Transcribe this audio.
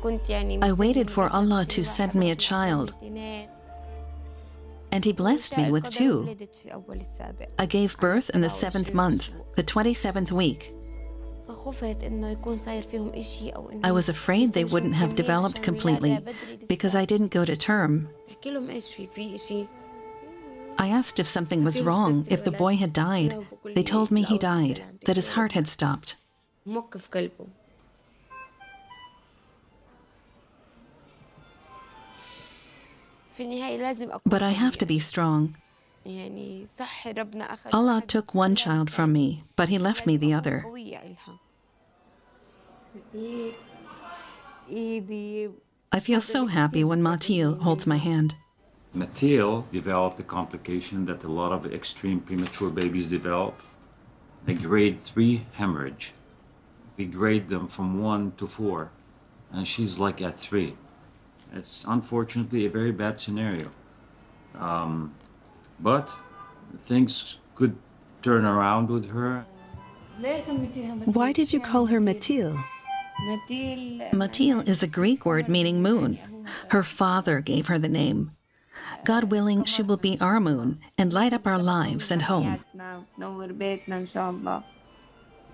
I waited for Allah to send me a child, and He blessed me with two. I gave birth in the 7th month, the 27th week. I was afraid they wouldn't have developed completely because I didn't go to term. I asked if something was wrong, if the boy had died. They told me he died, that his heart had stopped. But I have to be strong. Allah took one child from me, but He left me the other. I feel so happy when Matil holds my hand. Matil developed a complication that a lot of extreme premature babies develop, a grade 3 hemorrhage. We grade them from 1 to 4, and she's like at 3. It's unfortunately a very bad scenario. But things could turn around with her. Why did you call her Matil? Matil is a Greek word meaning moon. Her father gave her the name. God willing, she will be our moon and light up our lives and home.